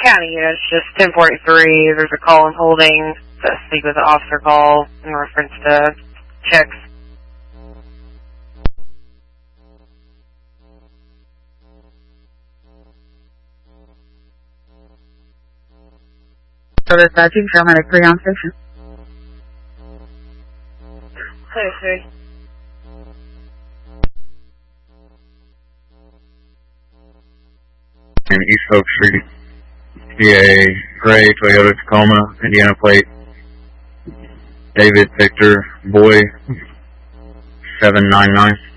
County, it's just 1043. There's a call I'm holding to speak with the officer call in reference to checks. So dispatching, Paramedic 3 on station. Hey. In East Hope Street, PA, gray Toyota Tacoma, Indiana plate, David Victor Boy 799.